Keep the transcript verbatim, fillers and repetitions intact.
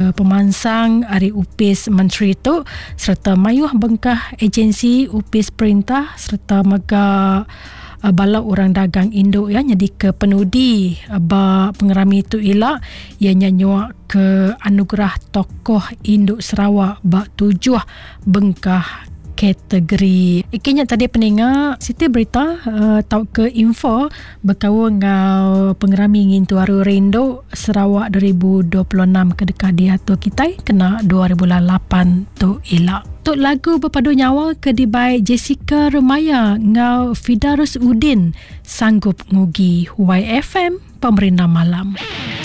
ke pemansang Ari Upis Menteri tu serta mayuh bengkah agensi Upis Perintah serta mega uh, bala orang dagang induk ya jadi ke penudi uh, ba pengerami tu ilak ianya nyuak ke anugerah tokoh induk Sarawak ba tujuh bengkah kategori. Ikinya tadi peninga Siti berita uh, tahu ke info berkawa ngau pengerami ngin tuaru Rindo Sarawak dua ribu dua puluh enam ke dekat dia tu kita kena dua ribu lapan tu ilak. Tok lagu berpadu nyawa ke dibai Jessica Remaya ngau Fidarus Udin sanggup ngugi Y F M Pemerintah Malam.